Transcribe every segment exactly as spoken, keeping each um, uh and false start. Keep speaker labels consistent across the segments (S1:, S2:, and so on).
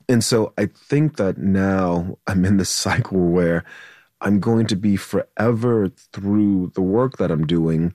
S1: And so I think that now I'm in this cycle where I'm going to be forever through the work that I'm doing,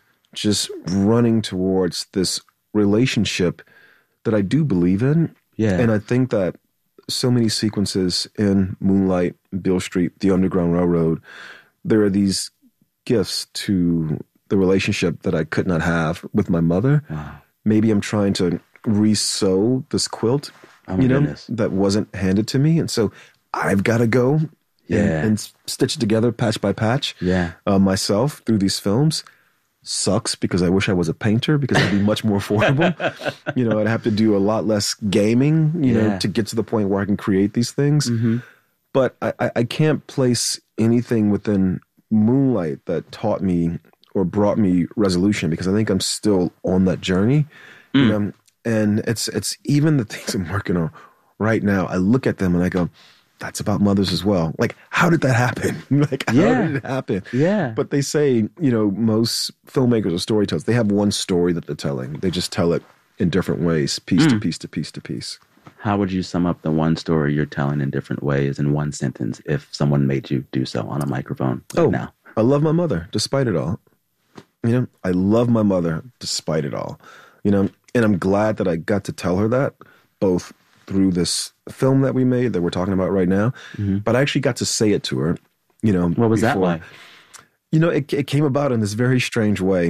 S1: just running towards this relationship that I do believe in.
S2: Yeah.
S1: And I think that so many sequences in Moonlight, Beale Street, The Underground Railroad, there are these gifts to the relationship that I could not have with my mother.
S2: Wow.
S1: Maybe I'm trying to re-sew this quilt,
S2: Oh my
S1: you know,
S2: goodness.
S1: that wasn't handed to me. And so I've got to go
S2: Yeah.
S1: and, and stitch it together patch by patch
S2: Yeah.
S1: uh, myself through these films. Sucks because I wish I was a painter because it'd be much more affordable. You know, I'd have to do a lot less gaming, you
S2: Yeah.
S1: know, to get to the point where I can create these things.
S2: Mm-hmm.
S1: But I, I, I can't place anything within Moonlight that taught me or brought me resolution because I think I'm still on that journey.
S2: Mm.
S1: You know, and it's it's even the things I'm working on right now. I look at them and I go, that's about mothers as well. Like, how did that happen? Like, how
S2: Yeah.
S1: did it happen?
S2: Yeah.
S1: But they say, you know, most filmmakers or storytellers, they have one story that they're telling. They just tell it in different ways, piece to piece to piece to piece.
S2: How would you sum up the one story you're telling in different ways in one sentence if someone made you do so on a microphone right
S1: Oh,
S2: now?
S1: I love my mother despite it all. You know, I love my mother despite it all. You know, and I'm glad that I got to tell her that both through this film that we made that we're talking about right now,
S2: Mm-hmm.
S1: but I actually got to say it to her, you know.
S2: What was that
S1: before.
S2: like?
S1: You know, it, it came about in this very strange way.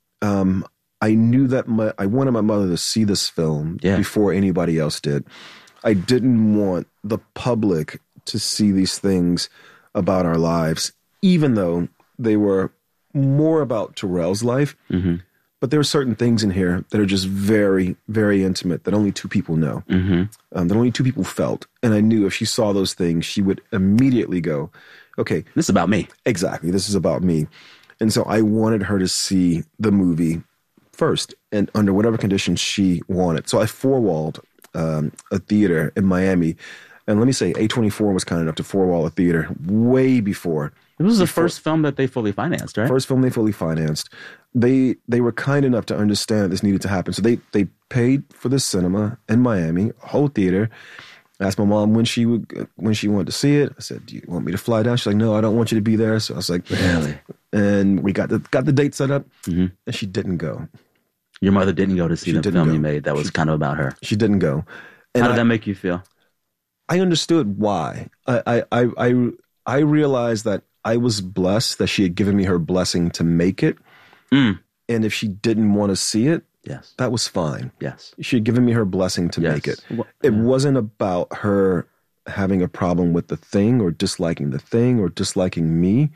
S1: Um, I knew that my, I wanted my mother to see this film
S2: Yeah.
S1: before anybody else did. I didn't want the public to see these things about our lives, even though they were more about Terrell's life.
S2: Mm-hmm.
S1: But there are certain things in here that are just very, very intimate that only two people know,
S2: Mm-hmm.
S1: um, that only two people felt. And I knew if she saw those things, she would immediately go, okay,
S2: This is about me.
S1: exactly, this is about me. And so I wanted her to see the movie first and under whatever conditions she wanted. So I four-walled um, a theater in Miami. And let me say, A twenty-four was kind enough to four-wall a theater way before.
S2: This was the first film that they fully financed, right?
S1: First film they fully financed. They they were kind enough to understand this needed to happen. So they they paid for the cinema in Miami, a whole theater. I asked my mom when she would when she wanted to see it. I said, "Do you want me to fly down?" She's like, "No, I don't want you to be there." So I was like,
S2: Really?
S1: And we got the got the date set up,
S2: Mm-hmm.
S1: and she didn't go.
S2: Your mother didn't go to see
S1: She
S2: the
S1: didn't
S2: film
S1: go.
S2: you made that was
S1: She-
S2: kind of about her.
S1: She didn't go. And
S2: How did
S1: I,
S2: that make you feel?
S1: I understood why. I, I I I I realized that I was blessed that she had given me her blessing to make it.
S2: Mm.
S1: And if she didn't want to see it,
S2: Yes.
S1: that was fine.
S2: Yes.
S1: She had given me her blessing to
S2: Yes.
S1: make it.
S2: Wha-
S1: It
S2: yeah.
S1: wasn't about her having a problem with the thing or disliking the thing or disliking me.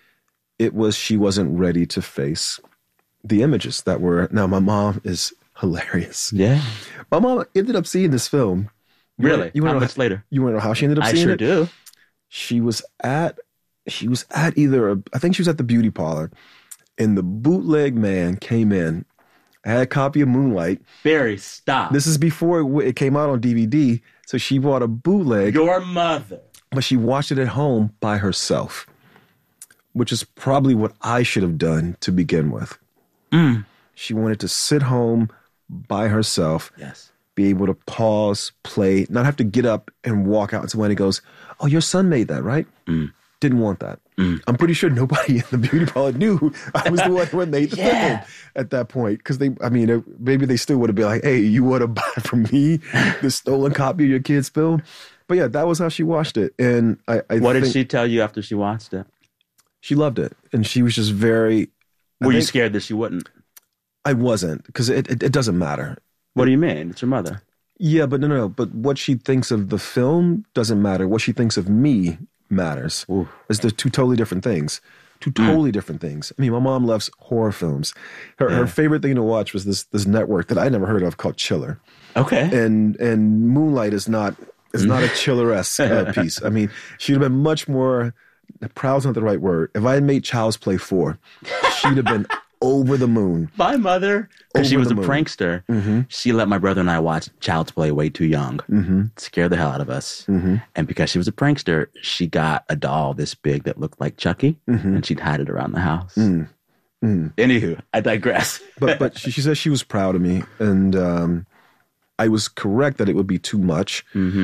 S1: It was she wasn't ready to face the images that were. Now, my mom is hilarious.
S2: Yeah.
S1: My mom ended up seeing this film. You
S2: Really?
S1: wanna- You
S2: How
S1: want to
S2: much later?
S1: You want to know how she ended up
S2: I
S1: seeing
S2: sure
S1: it?
S2: do.
S1: She was at. She was at either. A, I think she was at the beauty parlor, and the bootleg man came in. I had a copy of Moonlight.
S2: Barry, stop.
S1: This is before it, w- it came out on D V D. So she bought a bootleg,
S2: Your mother.
S1: but she watched it at home by herself, which is probably what I should have done to begin with.
S2: Mm.
S1: She wanted to sit home by herself,
S2: Yes.
S1: be able to pause, play, not have to get up and walk out and somebody goes, "Oh, your son made that, right?"
S2: Mm.
S1: Didn't want that.
S2: Mm.
S1: I'm pretty sure nobody in the beauty parlor knew I was the one who had made the
S2: Yeah.
S1: film at that point. Because they, I mean, uh, maybe they still would have been like, "Hey, you want to buy from me the stolen copy of your kid's film?" But yeah, that was how she watched it, and I. I
S2: What did
S1: think
S2: she tell you after she watched it?
S1: She loved it, and she was just very. I
S2: Were you
S1: think-
S2: scared that she wouldn't?
S1: I wasn't, because it, it it doesn't matter.
S2: What do you mean? It's your mother.
S1: Yeah, but no, no, no. But what she thinks of the film doesn't matter. What she thinks of me matters.
S2: Ooh.
S1: It's the two totally different things. Two totally different things. I mean, my mom loves horror films. Her
S2: Yeah.
S1: her favorite thing to watch was this this network that I never heard of called Chiller.
S2: Okay.
S1: And and Moonlight is not is not a Chiller-esque uh, piece. I mean, she'd have been much more. Proud's not the right word. If I had made Child's Play four, she'd have been over the moon.
S2: My mother, because she
S1: Over
S2: was a
S1: the moon.
S2: prankster,
S1: Mm-hmm.
S2: she let my brother and I watch Child's Play way too young.
S1: Mm-hmm.
S2: Scared the hell out of us.
S1: Mm-hmm.
S2: And because she was a prankster, she got a doll this big that looked like Chucky,
S1: Mm-hmm.
S2: and she'd hide it around the house.
S1: Mm. Mm.
S2: Anywho, I digress.
S1: But but she, she said she was proud of me, and um, I was correct that it would be too much.
S2: Mm-hmm.